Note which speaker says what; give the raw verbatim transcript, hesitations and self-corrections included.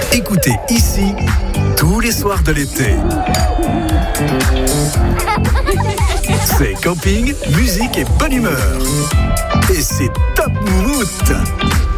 Speaker 1: Écoutez ici tous les soirs de l'été. C'est camping, musique et bonne humeur. Et c'est top moumoute.